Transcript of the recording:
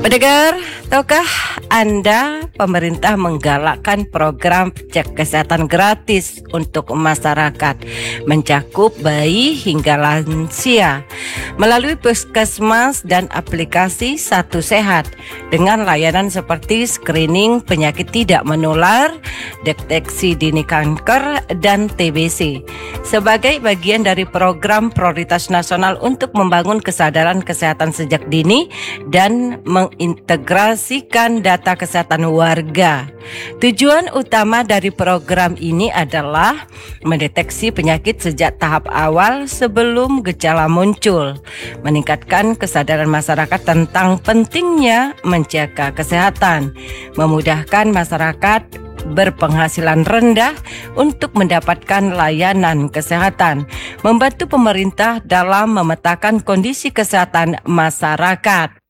Pendengar, tahukah Anda pemerintah menggalakkan program cek kesehatan gratis untuk masyarakat mencakup bayi hingga lansia melalui puskesmas dan aplikasi Satu Sehat dengan layanan seperti screening penyakit tidak menular, deteksi dini kanker, dan TBC sebagai bagian dari program prioritas nasional untuk membangun kesadaran kesehatan sejak dini dan mengintegrasikan data kesehatan warga. Tujuan utama dari program ini adalah mendeteksi penyakit sejak tahap awal sebelum gejala muncul, meningkatkan kesadaran masyarakat tentang pentingnya menjaga kesehatan, memudahkan masyarakat berpenghasilan rendah untuk mendapatkan layanan kesehatan, membantu pemerintah dalam memetakan kondisi kesehatan masyarakat.